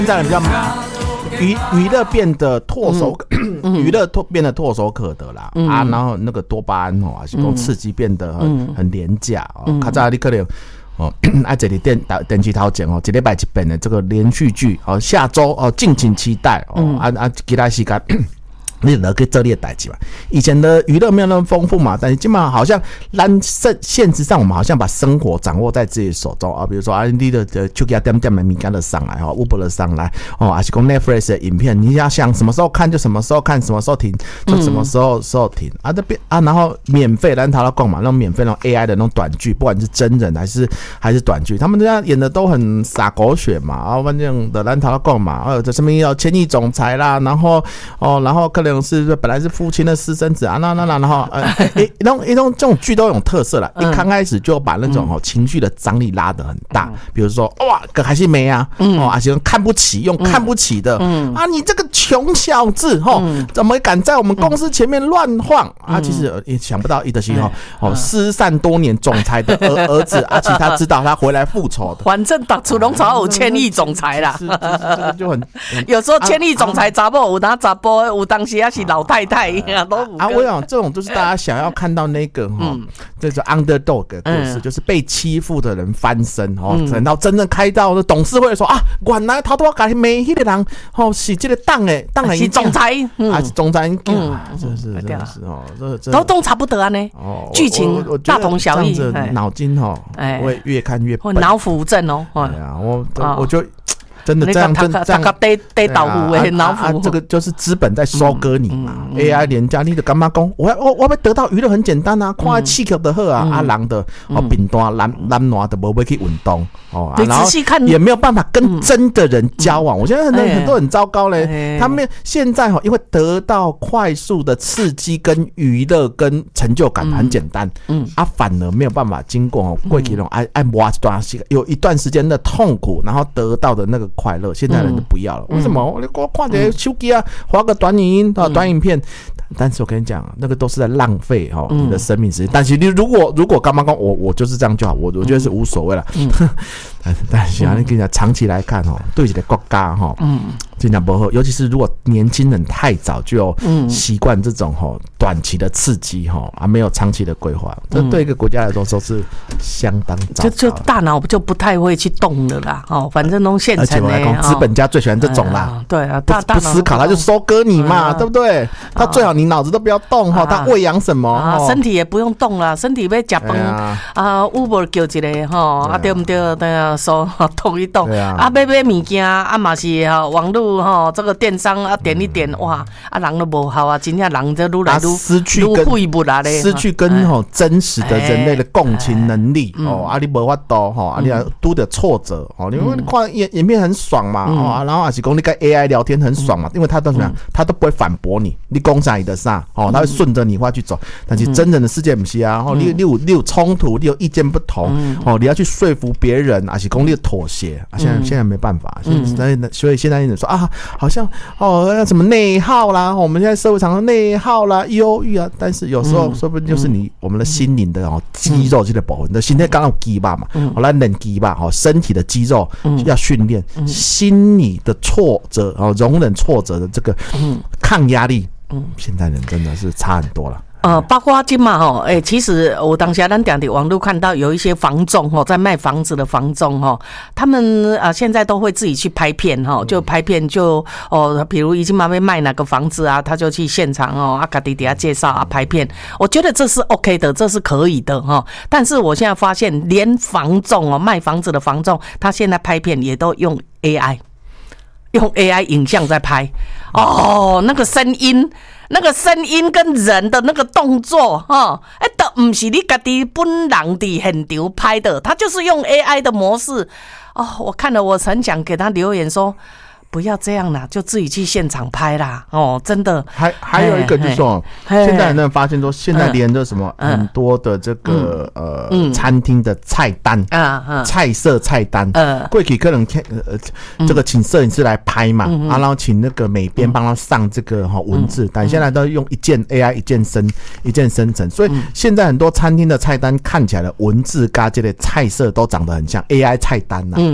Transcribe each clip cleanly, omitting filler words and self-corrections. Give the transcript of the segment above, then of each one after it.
现在人比较娱乐变得唾手，娱乐变得唾手可得啦、然后那个多巴胺还是讲刺激变得很廉价较早你可能这里电视头前一礼拜一遍的这个连续剧下周敬请期待其他时间。你就可以做你的代志嘛。以前的娱乐没有那么丰富嘛，但是基本上好像现实上我们好像把生活掌握在自己手中比如说你的手机点点的物件就上来Uber 的上来还是讲 Netflix 的影片，你要想什么时候看就什么时候看，什么时候停就什么时候停这边然后免费咱讨到讲嘛，那种免费那种 AI 的那种短剧，不管是真人还是短剧，他们这样演的都很洒狗血嘛反正的咱讨到讲嘛这什么要千亿总裁啦，然后可能是本来是父亲的私生子然后一种这种剧都有特色啦，一刚开始就把那种情绪的张力拉得很大，比如说哇还是没还是看不起用看不起的你这个穷小子怎么敢在我们公司前面乱晃其实也想不到就是失散多年总裁的儿子其实他知道他回来复仇的， 反正到处拢找有千亿总裁啦， 这个就很有时候千亿总裁查某有拿查甫有当时是老太太都我想这种就是大家想要看到那个这是 underdog 的故事，就是被欺负的人翻身等到真正开到董事会说原来他都改没那个人是这个党是总裁是总裁真是都差不多呢剧情大同小异， 脑筋会越看越笨， 脑腐症我就真的这样得倒糊的脑腐， 这个就是资本在收割你嘛，AI 廉价，你就干嘛讲？我要得到娱乐很简单看气球的好人的饼单懒惰的没去运动然后也没有办法跟真的人交往。我现在很多很糟糕嘞，他们现在因为得到快速的刺激跟娱乐跟成就感很简单反而没有办法经过过去那种爱挖一段时间，有一段时间的痛苦，然后得到的那个快乐，现在人就不要了。为什么？我看点手机滑个短影音短影片，但是我跟你讲，那个都是在浪费你的生命时间。但是你如果干嘛讲我就是这样就好，我觉得是无所谓了。但是你跟你讲，长期来看对一个国家真的不好，尤其是如果年轻人太早就习惯这种短期的刺激没有长期的规划，这对一个国家来说都是相当糟糕的， 就大脑就不太会去动了啦反正都现成的。而且我来讲， 资本家最喜欢这种啦， 对不思考他就收割你嘛，对不对？他最好你脑子都不要动他喂养什么身体也不用动了，身体要吃饭Uber 叫一个对不对？对啊，手动一动买物件嘛是网络这个电商点一点哇人都不好真正人就愈来愈失去跟真实的人类的共情能力你没法度你拄到挫折你看影片很爽嘛然后也是讲你跟 AI 聊天很爽嘛，因为他都怎么样，他都不会反驳你讲啥你的啥他会顺着你话去走。但是真正的世界不是你有冲突，你有意见不同你要去说服别人还是讲你妥协现在没办法，所以现在人说好像什么内耗啦，我们现在社会常常内耗啦、忧郁但是有时候说不定就是我们的心灵的肌肉这个部分，你的心态刚好肌肉嘛，来冷肌吧，身体的肌肉要训练，心理的挫折容忍挫折的这个抗压力，现在人真的是差很多了。 包括今嘛其实我当下咱在网络看到有一些房仲在卖房子的房仲他们现在都会自己去拍片就拍片就比如已经要卖哪个房子他就去现场自己底下介绍拍片，我觉得这是 OK 的，这是可以的但是我现在发现连房仲卖房子的房仲，他现在拍片也都用 AI 影像在拍那个声音跟人的那个动作都不是你自己本人在现场拍的，他就是用 AI 的模式我看了我很想给他留言说不要这样啦，就自己去现场拍啦真的。 还有一个就是现在人发现说，现在连着什么很多的这个餐厅的菜单菜色菜单过去可能这个请摄影师来拍嘛然后请那个美编帮他上这个文字，但现在都用一键 AI 一键生成，所以现在很多餐厅的菜单看起来的文字跟这类菜色都长得很像 AI 菜单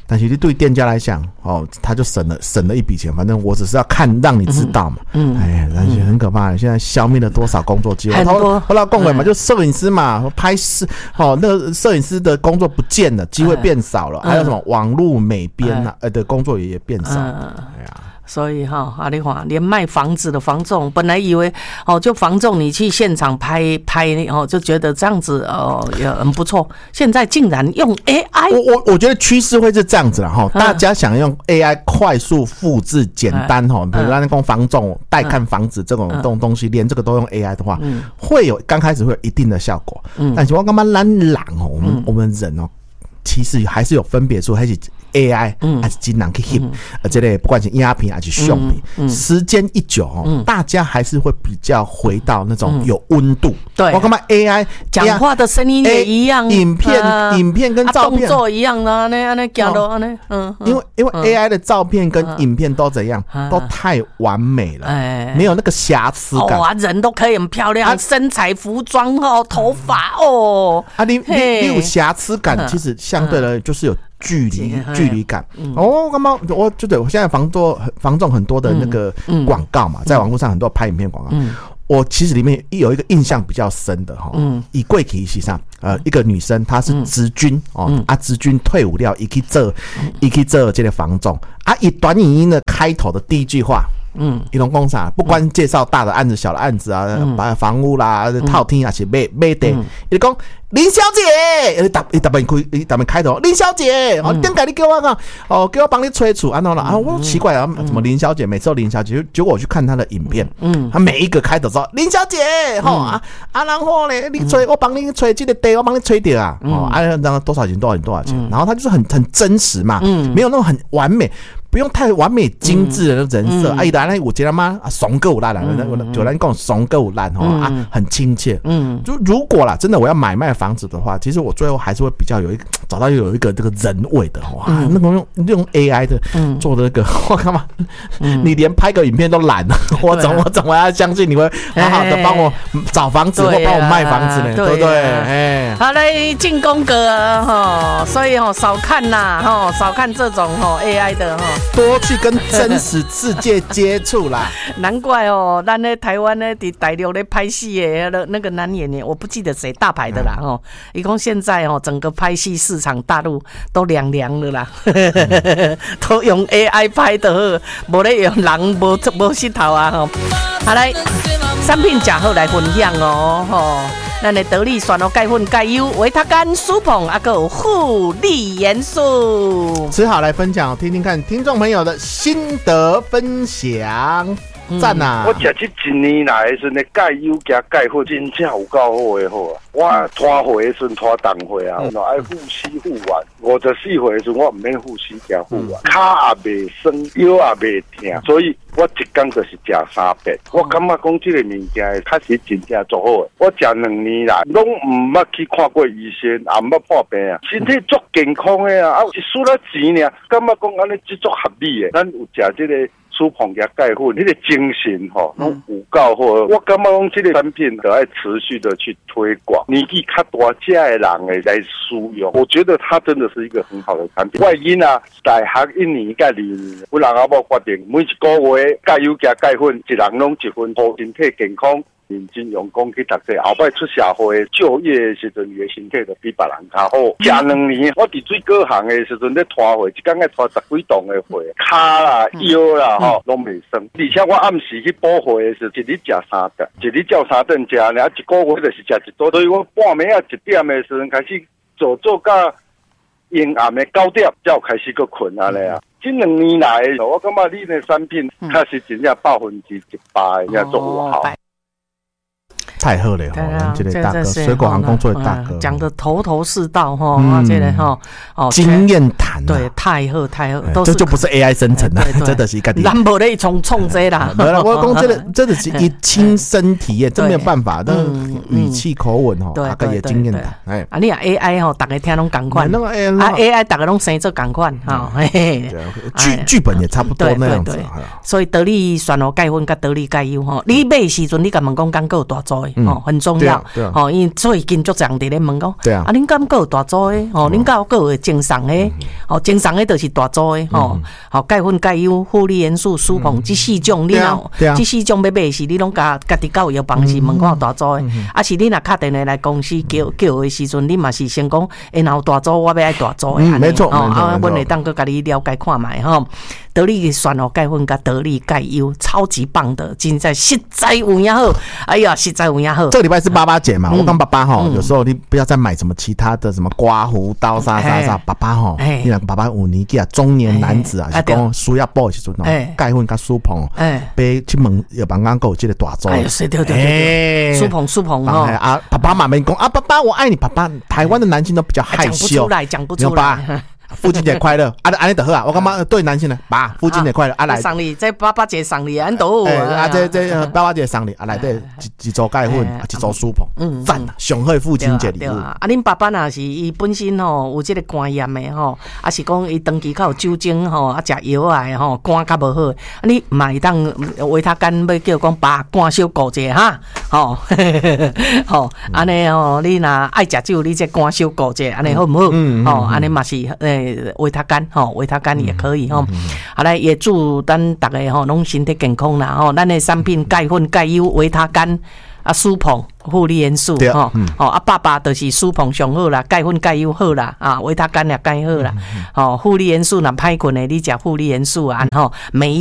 但是对店家来讲，他就省了一笔钱，反正我只是要看让你知道嘛。但是很可怕，现在消灭了多少工作机会？后来共轨嘛，就摄影师嘛，拍摄，那个摄影师的工作不见了，机会变少了，还有什么网络美编的工作也变少了。 所以你看，连卖房子的房仲，本来以为就房仲你去现场拍就觉得这样子也很不错，现在竟然用 AI。 我觉得趋势会是这样子啦大家想用 AI 快速复制简单比如咱讲房仲带看房子这种东西，连这个都用 AI 的话，会有刚开始会有一定的效果。但是我感觉咱人我们人其实还是有分别出还是 AI 还是真人去翕，这类不管是影片还是相片，时间一久大家还是会比较回到那种有温度。 对， 我感觉 AI 讲话的声音也一样， 影片跟照片动作一样的，那走路呢， 因为 AI 的照片跟影片都怎样，都太完美了，没有那个瑕疵感。 人都可以很漂亮，身材、服装头发你有瑕疵感，其实相对的就是有距离感。干嘛？我觉得我现在房仲很多的那个广告嘛，在网络上很多拍影片广告。我其实里面有一个印象比较深的以过去实际上一个女生她是职军职军退伍了，一去做这个房仲以短影音的开头的第一句话。一种讲啥，不管介绍大的案子、小的案子把房屋啦、套厅啊，是买地，伊讲林小姐，伊特别开头，林小姐，点解你给我讲给我帮你催促，我奇怪怎么林小姐每次都林小姐，结果我去看她的影片，她每一个开头说林小姐，然后呢，你催我帮你催这个地，我帮你催掉然后多少钱，然后她就是很真实嘛，没有那种很完美。不用太完美精致的人设，伊来我觉得嘛怂够烂就来讲怂够烂很亲切。就如果啦，真的我要买卖房子的话，其实我最后还是会比较找到有一个这个人味的那种用 AI 的做的那个，我干嘛？你连拍个影片都懒了，我怎么要相信你会好好的帮我找房子或帮我卖房子呢？对不对？ 好嘞，进攻哥所以少看啦少看这种AI 的多去跟真实世界接触啦。 难怪咱在台湾在大陆在拍戏的那个男演员，我不记得谁大牌的啦他说现在整个拍戏市场大陆都凉了啦都用 AI 拍的，没得用人没膝头好来，产品假好来分享咱的得力选钙粉钙优维他甘舒碰还有护理元素， 只好来分享听听看听众朋友的心得分享。赞啊！ 我吃这一年来的时候，钙优加钙粉真正有够好的好我拖回的时候拖重回爱护膝护腕。54岁的时候我唔免护膝加护腕，脚也袂酸，腰也袂痛，所以我一天就是吃3遍。我感觉讲这个物件确实真正做好的。我吃2年来，拢唔捌去看过医生，也唔捌破病身体足健康的一输了钱尔，感觉讲安尼足合理的。咱有吃这个舒碰加钙粉，那个精神拢有够好。我感觉讲这个产品都要持续的去推广，年纪较大这的人来使用，我觉得它真的是一个很好的产品。我囡仔大学1年甲2年，我人阿某决定每一个月钙优加钙粉，一人拢1份，保身体健康。认真用功去读册，后摆出社会就业的时阵，你的身体就比别人较好。吃2年，我伫水果行的时阵咧拖货，一天要拖10几吨的货，脚啦、腰啦拢袂酸。而且我暗时去补货的时候，一日吃3顿，一日照3顿吃，然后一个月就是吃1顿。所以我半暝啊1点的时阵开始做到阴暗的9点，才有开始去困这2年来，我感觉你的产品确实真正100%的做有效。 太好了这个大哥，水果行工作的大哥， 讲的头是道这个经验谈， 对，太好， 这就不是 AI 生成的，真的是一个。 咱无咧冲这啦， 我讲这个真的是一亲身体验，真没有办法，那语气口吻大概也经验谈。 你啊 AI 大家听拢同款，AI 大家拢生做同款剧本也差不多那样子。 所以得力选钙粉甲得力钙优你买的时阵，你敢问讲广告大做的？ 很重要。因为最近就这样伫咧问讲，恁敢还有大组的？恁敢还有精送的？精送的就是大组的。钙粉、钙优、负离元素、苏硼这4种，你若这4种要买是你拢家己到药房是问看有大组的，是你若打电话来公司叫的时阵，你嘛是先讲，若有大组，我要爱大组的。 没错， 阮会当佮你了解看卖吼。得力选钙粉甲得力钙优，超级棒的，真在实在有影好。哎呀，实在有影好。 这个礼拜是爸爸节嘛，我讲爸爸有时候你不要再买什么其他的什么刮胡刀啥，爸爸你若爸爸有年纪啊，中年男子啊，是讲需要补的时阵钙粉甲苏硼被去问药房讲有这个大组。 是对，苏硼啊，爸爸嘛没讲啊，爸爸我爱你，爸爸。台湾的男性都比较害羞， 讲不出来。 父亲节快乐！安尼就好啊！我感觉对男性呢，爸，父亲节快乐！来送你，这爸爸节送你，安都有啊！这爸爸节送你，来这一组钙粉，一组苏硼，赞！上好父亲节礼物。 恁爸爸若是伊本身有这个肝炎的是讲伊长期较有酒精食药啊肝较无好，你嘛会当维他干要叫讲爸肝小顾者哈，安尼你若爱食酒，你这肝小顾者，安尼好唔好？安尼嘛是维他干也可以好来也祝咱大家拢身体健康啦咱的产品钙粉、钙优、维他干苏硼、负离元素爸爸就是苏硼上好啦，钙粉、钙优好啦维他干也钙好啦负离元素若歹困的，你食负离元素每